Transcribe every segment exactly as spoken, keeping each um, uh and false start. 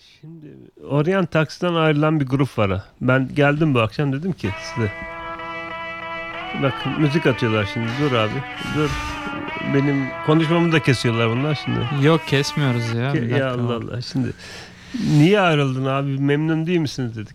Şimdi Orient Taksi'den ayrılan bir grup var. Ha. Ben geldim bu akşam, dedim ki size. Bak müzik atıyorlar şimdi. Dur abi. Dur. Benim konuşmamı da kesiyorlar bunlar şimdi. Yok, kesmiyoruz ya. Ke- ya Allah Allah. Şimdi niye ayrıldın abi? Memnun değil misiniz dedik.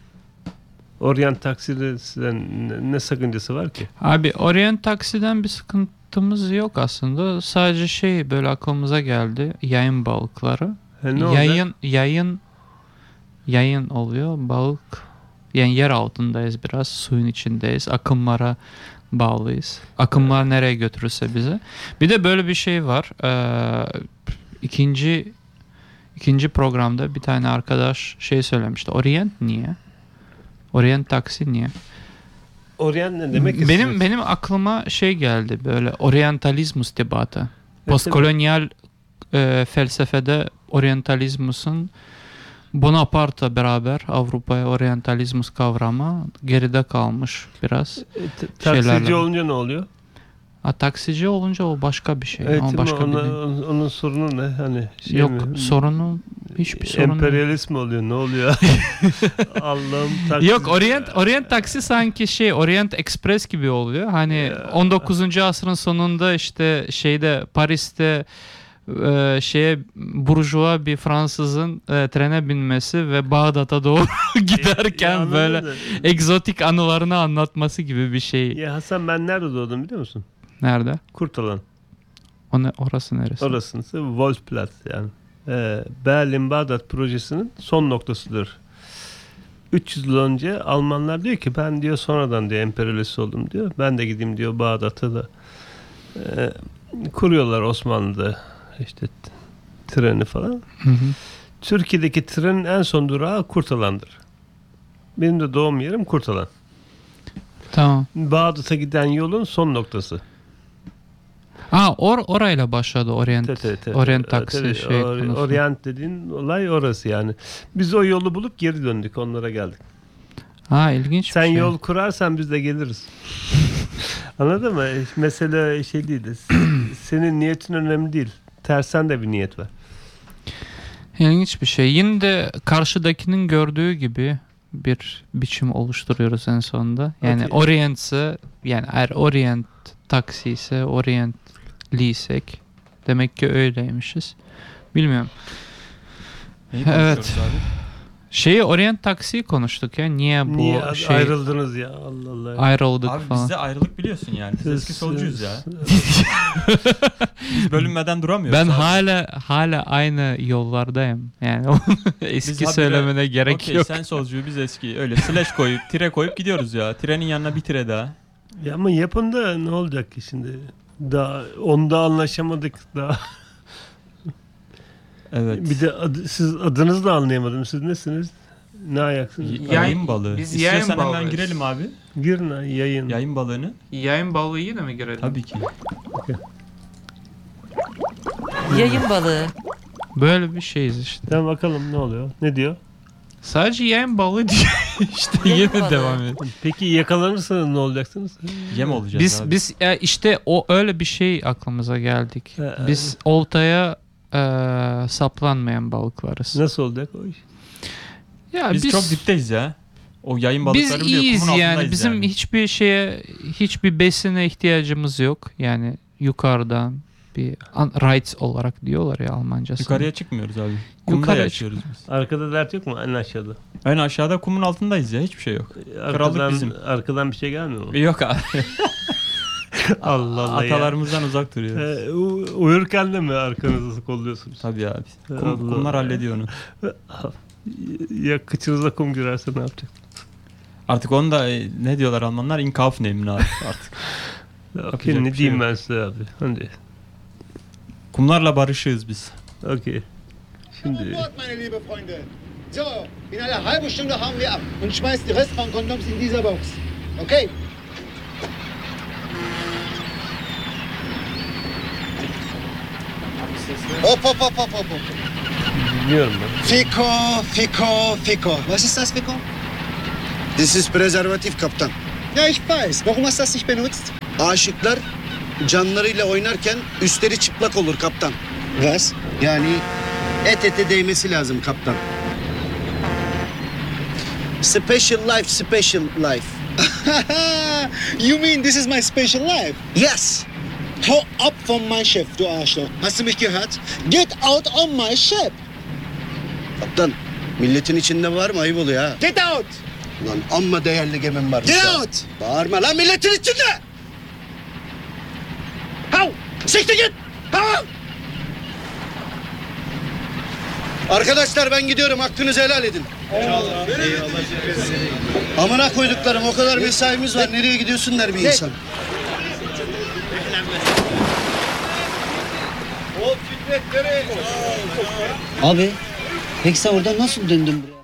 Orient Taksi'de size ne, ne sakıncası var ki? Abi Orient Taksi'den bir sıkıntımız yok aslında. Sadece şey böyle aklımıza geldi. Yayın balıkları. He, ne yayın oldu? yayın yayın oluyor. Balık, yani yer altındayız biraz. Suyun içindeyiz. Akımlara bağlıyız. Akımlar evet. Nereye götürürse bize. Bir de böyle bir şey var. Ee, ikinci ikinci programda bir tane arkadaş şey söylemişti. Orient niye? Orient Taksi niye? Orient ne demek benim istiyorsun? Benim aklıma şey geldi, böyle Orientalizmus debatı. Postkolonyal e, felsefede Orientalizmusun Bonaparte'la beraber Avrupa'ya Orientalizmus kavramı geride kalmış biraz. E, taksici şeylerle. olunca ne oluyor? Ha, taksici olunca o başka bir şey. Evet, o başka ona, bir onun, onun sorunu ne? Hani şey Yok mi? sorunu hiçbir sorun. Emperyalist mi oluyor? Ne oluyor? Allah'ım, taksici. Yok, Orient Orient Taksi sanki şey Orient Express gibi oluyor. Hani ya. on dokuzuncu asrın sonunda işte şeyde Paris'te e, şeye burjuva bir Fransızın e, trene binmesi ve Bağdat'a doğru giderken ya, böyle da. egzotik anılarını anlatması gibi bir şey. Ya Hasan, ben nerede doğdum biliyor musun? Nerede? Kurtalan. O ne, orası neresi? Orasısı Wolfplatz yani. Ee, Berlin-Bağdat projesinin son noktasıdır. üç yüz yıl önce Almanlar diyor ki ben diyor sonradan diyor emperyalist oldum diyor. Ben de gideyim diyor Bağdat'a da. Ee, kuruyorlar Osmanlı'da işte t- treni falan. Hı hı. Türkiye'deki trenin en son durağı Kurtalan'dır. Benim de doğum yerim Kurtalan. Tamam. Bağdat'a giden yolun son noktası. Aa, or orayla başladı Orient. Te, te, te, Orient te, Taksi te, şey or, konusu. Orient dediğin olay orası yani. Biz o yolu bulup geri döndük, onlara geldik. Ha, ilginç Sen bir şey. yol kurarsan biz de geliriz. Anladın mı? Mesele şey değil. Senin niyetin önemli değil. Tersen de bir niyet var. İlginç bir şey. Yine de karşıdakinin gördüğü gibi bir biçim oluşturuyoruz en sonunda. Yani Okay. Orient ise, yani eğer Orient Taksi ise, Orientliysek demek ki öyleymişiz. Bilmiyorum. Neyi Evet. konuşuyoruz abi? Şeyi Orient Taksi'yi konuştuk ya. Niye bu Niye şey ayrıldınız ya? Allah Allah. ayrıldık Abi falan. bizde ayrılık biliyorsun yani. Biz eski Siz- solcuyuz ya. siz- Biz bölünmeden duramıyoruz. Ben abi. hala hala aynı yollardayım. Yani onun eski Biz habire, söylemene gerek okey, yok. sen solcuyu, biz eski. Öyle slash koyup tire koyup gidiyoruz ya. Trenin yanına bir tire daha. Ya ama yapın da ne olacak ki şimdi? Daha onda anlaşamadık daha. Evet. Bir de adı, siz adınızı da anlayamadım. Siz nesiniz? Ne ayaksınız? Y- Yayın- yayın balığı. biz İstiyorsan yayın hemen balığıyız. girelim abi. Girin ha, yayın. Yayın balığını. Yayın balığı yine mi girelim? Tabii ki. Yayın balığı. Böyle bir şeyiz işte. Tamam, bakalım ne oluyor? Ne diyor? Sadece yayın balığı diyor. işte Yayın yine balığı. devam ediyor. Peki yakalanırsanız ne olacaksınız? Yem olacağız Biz abi. biz e, işte o öyle bir şey aklımıza geldik. Ee, Biz oltaya e, saplanmayan balıklarız. Nasıl olacak o iş? Ya biz, biz çok dipteyiz ya. O yayın biz balıkları biliyor. iyiyiz kumun yani. altındayız Bizim yani. hiçbir şeye, hiçbir besine ihtiyacımız yok. Yani yukarıdan bir un- rights olarak diyorlar ya Almancası. Yukarıya çıkmıyoruz abi. Kumda Yukarıya yaşıyoruz biz. Arkada dert yok mu? En aşağıda. En aşağıda kumun altındayız ya. Hiçbir şey yok. Arkadan, bizim. arkadan bir şey gelmiyor mu? Yok abi. Allah Allah ya. Atalarımızdan uzak duruyoruz. Ee, u- uyurken de mi arkanızı kolluyorsunuz? Tabii abi. Kum, Allah kumlar Allah. hallediyor onu. Ya kıçınıza kum girerse ne yapacak? Artık onu da e, ne diyorlar Almanlar? İnkafnehmen abi artık. Okey, bir ne şey diyeyim yok. ben size abi? Hadi. Kumlarla barışığız biz. Okey. Şimdi Wort, meine liebe Freunde. So, in einer halben Stunde hauen wir ab und schmeißt die Rest von Kondoms in dieser Box. Okay? Hop, hop, hop, hop, hop, hop. bilmiyorum ben. Fico, Fico, Fico. Was ist das, Fico? Das ist Präservativ, Kaptan. Ja, ich weiß. Warum hast du das nicht benutzt? Aşıklar canlarıyla oynarken üstleri çıplak olur kaptan. Was? Yani Et ete değmesi lazım kaptan. Special life, special life. You mean this is my special life? Yes. Hau ab von meinem Chef, du Arschloch. Hast du mich gehört? Get out on my ship. Kaptan, milletin içinde var mı? Ayıp oluyor ha. Get out. Lan amma değerli gemim var. Get out. Bağırma lan milletin içinde. Hau. Siktir git. Hau. Arkadaşlar ben gidiyorum. Hakkınızı helal edin. Amına koyduklarım, o kadar mesaimiz var. Nereye gidiyorsun der bir insan. Abi, peki sen oradan nasıl döndün buraya?